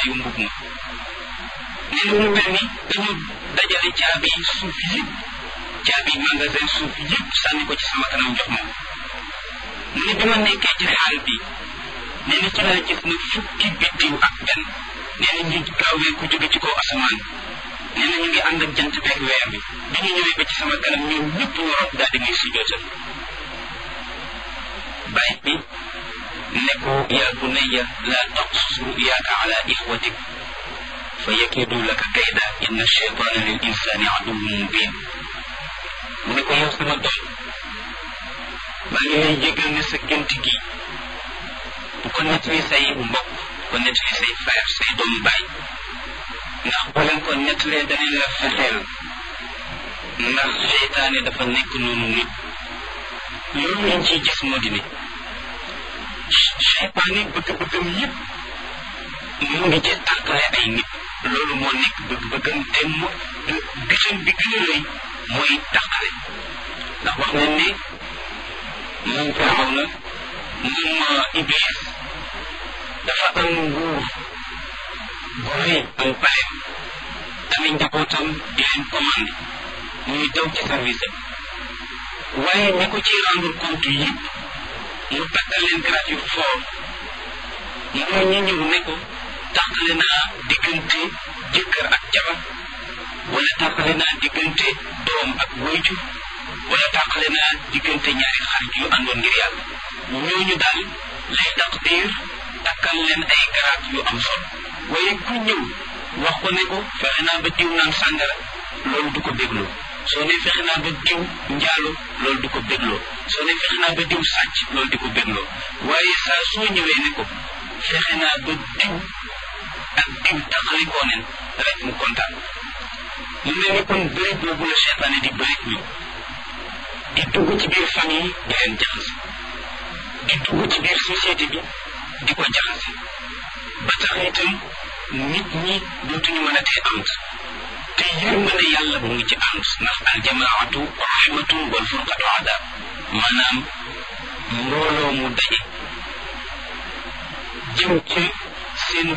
takaayu mbub ma nee na mu mel ni dañu dajale caabi suuf yëpp caabi magasin suuf yëpp sànni ko ci sama kanam jox ma mu ne bi ma nekkee ci xaal bi nee na ci laa gis na fukki biddiw ak benn nee na ñu gaawee ku jóge ci kaw asamaan nee na ñu ngi ànd ak jant beeg weer bi bi ñu ñëwee ba ci sama kanam ñoom ñëpp waroon daal di muy sujjootal bàyyi bi ne ko yaa bunayya laa taqsus ruyaaka ala ixwatik fa yakiidu laka kayda inna cheytaana lil insaani aduwwun mubin mu ne ko yow sama doom maa ngi lay jégal ne sa gént gi bu ko nettali say mbokk bu ko nettali say frère say doomu baay ndax boo leen ko nettalee danañ la fexeel ndax seytaane dafa nekk noonu nit loolu lañ ciy gis moo di ne seytaane bëgg-bëggam yëpp mu ngi ci tàqale ay nit loolu moo nekk bëgg-bëggam te mu gisam bi gën a rëy mooy tàqale ndax wax nañ ne moom Firawna moom Iblis dafa am nguur bu rëy am paleem ami njabootam di leen commandé muy daw ci service am waaye ñi ko ci rendre compte yëpp mu takkal leen grade yu fort mooy ñi ñëw ne ko tàqale naa diggante jëkkër ak jabar wala tàqale naa diggante doom ak waajur wala tàqale naa diggante ñaari xarit yu àndoon ngir yàlla ñooñu daal lay taqdir takkal leen ay grade yu am solo waaye ku ñëw wax ko ne ko fexe naa ba diw naan sàngara loolu du ko bégloo soo ne fexe naa ba diw njaalo loolu du ko bégloo soo ne fexe naa ba diw sàcc loolu di ko bégloo waaye saa soo ñëwee ne ko fexe naa ba diw ak diw taxalikoo nen rek mu kontaan mu mel ni kon bëri boobu la seytaane di bëri ñoom di dugg ci biir famille di leen jaxase di dugg ci biir société bi di ko jaxase ba tax itam nit ñi dootuñu mën a tee ànd te yërmande yàlla mu ngi ci ànd ndax aljamaatu rahmatun wal furqatu adab maanaam mbooloo mu daje jëm ci seen